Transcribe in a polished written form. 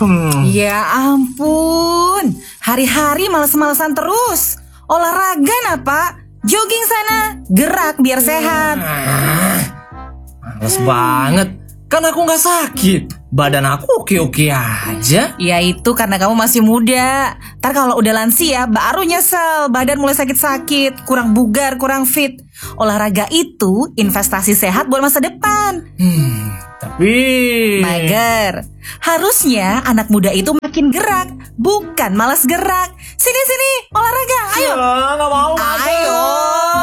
Ya ampun, hari-hari males-malesan terus. Olahraga nah Pak, jogging sana, gerak biar sehat. Males banget, kan aku gak sakit. Badan aku oke-oke aja. Ya itu karena kamu masih muda. Ntar kalau udah lansia baru nyesel, badan mulai sakit-sakit, kurang bugar, kurang fit. Olahraga itu investasi sehat buat masa depan. Tapi Mager, harusnya anak muda itu makin gerak, bukan malas gerak. Sini olahraga, ayo. gak mau. Ayo.